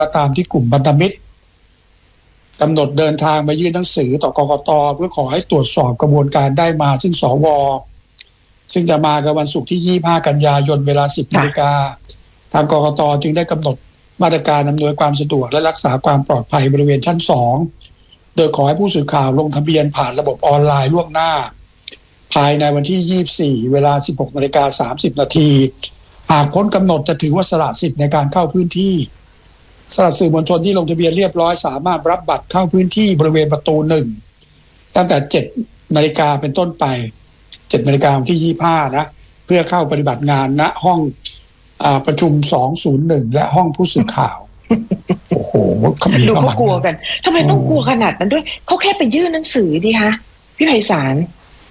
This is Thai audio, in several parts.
ก็ตามที่กลุ่มพันธมิตรกำหนดเดินทางมายื่นหนังสือต่อกกต.เพื่อขอให้ตรวจสอบกระบวนการได้มาซึ่งสว.ซึ่งจะมากันวันศุกร์ที่25กันยายนเวลา 10 นาฬิกาทางกกต.จึงได้กำหนดมาตรการอำนวยความสะดวกและรักษาความปลอดภัยบริเวณชั้น2โดยขอให้ผู้สื่อข่าวลงทะเบียนผ่านระบบออนไลน์ล่วงหน้าภายในวันที่24เวลา 16:30 นาทีหากพ้นกำหนดจะถือว่าสละสิทธิ์ในการเข้าพื้นที่สำหรับสื่อมวลชนที่ลงทะเบียนเรียบร้อยสามารถรับบัตรเข้าพื้นที่บริเวณประตู1ตั้งแต่ 7 นาฬิกาเป็นต้นไป 7 นาฬิกาวันที่25นะเพื่อเข้าปฏิบัติงานณห้องประชุม201และห้องผู้สื่อข่าวโอ้โหดูเขากลัวกันทำไมต้องกลัวขนาดนั้นด้วยเขาแค่ไปยื่นหนังสือดิคะพี่ไพศาล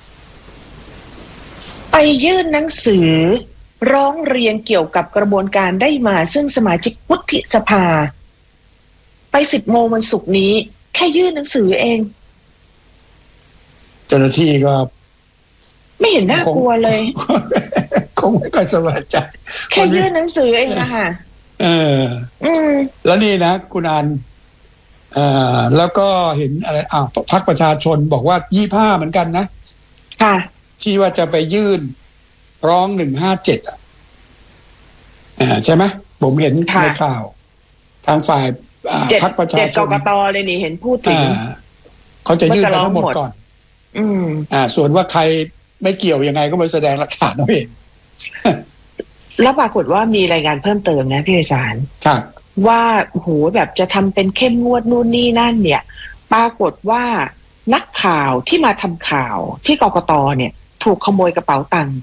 ไปยื่นหนังสือร้องเรียนเกี่ยวกับกระบวนการได้มาซึ่งสมาชิกวุฒิสภาไป 10 โมงวันศุกร์นี้แค่ยื่นหนังสือเองเจ้าหน้าที่ก็ไม่เห็นน่ากลัวเลยคงไม่ค่อยสบายใจแค่ยื่นหนังสือเองนะคะแล้วนี่นะคุณอันแล้วก็เห็นอะไรพรรคประชาชนบอกว่า25เหมือนกันนะค่ะที่ว่าจะไปยื่นร้อง157ใช่ไหมผมเห็นในข่าวทางฝ่ายพรรคประชาชนกกต.เลยนี่เห็นพูดถึงเขาจะยื่นไปทั้งหมดก่อนส่วนว่าใครไม่เกี่ยวยังไงก็มาแสดงหลักฐานเอาเองแล้วปรากฏว่ามีรายงานเพิ่มเติมนะพี่ไพศาลว่าโหแบบจะทำเป็นเข้มงวดนู่นนี่นั่นเนี่ยปรากฏว่านักข่าวที่มาทำข่าวที่กกต.เนี่ยถูกขโมยกระเป๋าตังค์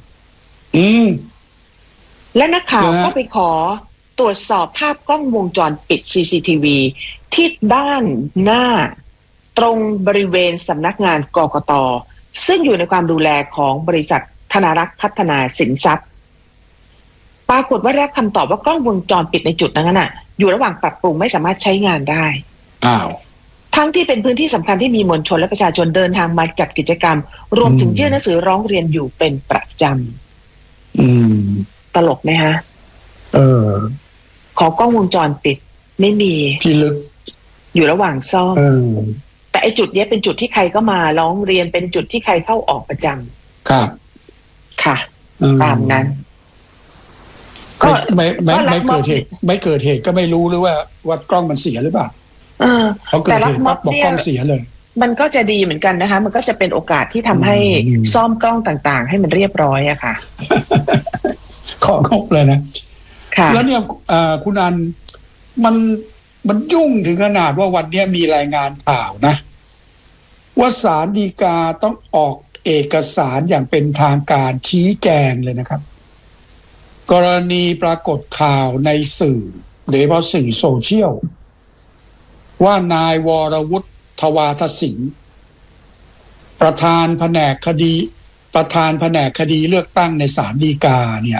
และนักข่าวก็ไปขอตรวจสอบภาพกล้องวงจรปิด CCTV ที่ด้านหน้าตรงบริเวณสำนักงานกกต.ซึ่งอยู่ในความดูแลของบริษัทธนารักษ์พัฒนาสินทรัพย์ปรากฏว่าได้คำตอบว่ากล้องวงจรปิดในจุดนั้นน่ะอยู่ระหว่างปรับปรุงไม่สามารถใช้งานได้ทั้งที่เป็นพื้นที่สำคัญที่มีมวลชนและประชาชนเดินทางมาจัดกิจกรรมรวมถึงยื่นหนังสือร้องเรียนอยู่เป็นประจำตลกไหมฮะขอกล้องวงจรปิดไม่มีที่ลึกอยู่ระหว่างซ่อมแต่ไอ้จุดนี้เป็นจุดที่ใครก็มาร้องเรียนเป็นจุดที่ใครเข้าออกประจำครับค่ะตามนั้นก็ไม่เกิดเหตุก็ไม่รู้หรือว่ากล้องมันเสียหรือเปล่าเขาเกิดเหตุปั๊บบอกกล้องเสียเลยมันก็จะดีเหมือนกันนะคะมันก็จะเป็นโอกาสที่ทำให้ซ่อมกล้องต่างๆให้มันเรียบร้อยอะค่ะของครบเลยนะแล้วเนี่ยคุณอันมันยุ่งถึงขนาดว่าวันนี้มีรายงานข่าวนะว่าศาลฎีกาต้องออกเอกสารอย่างเป็นทางการชี้แจงเลยนะครับกรณีปรากฏข่าวในสื่อโดยเฉพาะสื่อโซเชียลว่านายวรวุฒิทวาทศิลป์ประธานแผนกคดีเลือกตั้งในศาลฎีกาเนี่ย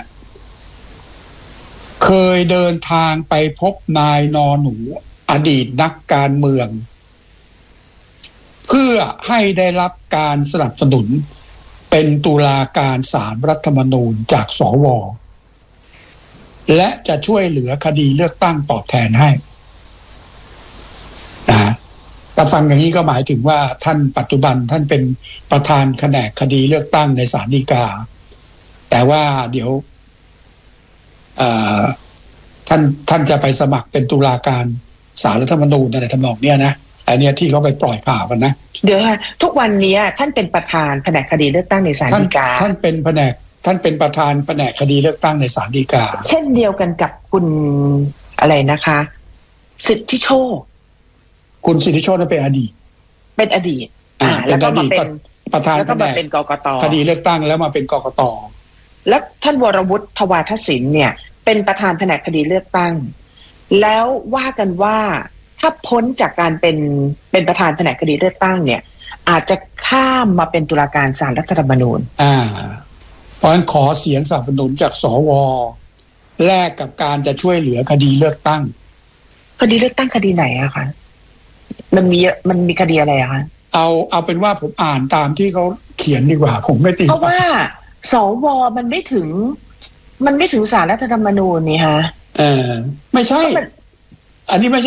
เคยเดินทางไปพบนายนหนูอดีตนักการเมืองเพื่อให้ได้รับการสนับสนุนเป็นตุลาการศาลรัฐธรรมนูญจากสว.และจะช่วยเหลือคดีเลือกตั้งตอบแทนให้แต่ฟังอย่างนี้ก็หมายถึงว่าท่านปัจจุบันท่านเป็นประธานแผนกคดีเลือกตั้งในศาลฎีกาแต่ว่าเดี๋ยวท่านจะไปสมัครเป็นตุลาการศาลรัฐธรรมนูญอะไรทำนองเนี้ยนะอันนี้ที่เขาไปปล่อยข่าวกันนะเดี๋ยวค่ะทุกวันนี้ท่านเป็นประธานแผนกคดีเลือกตั้งในศาลฎีกาท่านเป็นประธานแผนกคดีเลือกตั้งในศาลฎีกาเช่นเดียวกันกับคุณอะไรนะคะสิทธิโชคคุณสิทธิโชคนั่นเป็นอดีตแล้วก็มาเป็นประธานแผนกกกต. คดีเลือกตั้งแล้วมาเป็นกกต. แล้วท่านวรวุฒิทวาทศิลป์เนี่ยเป็นประธานแผนกคดีเลือกตั้งแล้วว่ากันว่าถ้าพ้นจากการเป็นประธานแผนกคดีเลือกตั้งเนี่ยอาจจะข้ามมาเป็นตุลาการศาลรัฐธรรมนูญเพราะฉะนั้นขอเสียงสนับสนุนจากสว.แลกกับการจะช่วยเหลือคดีเลือกตั้งคดีเลือกตั้งคดีไหนอะคะมันมีคดีอะไรอะคะเอาเป็นว่าผมอ่านตามที่เขาเขียนดีกว่าผมไม่ตีเพราะว่าสว.มันไม่ถึงศาลรัฐธรรมนูญนี่ฮะไม่ใช่อันนี้ไม่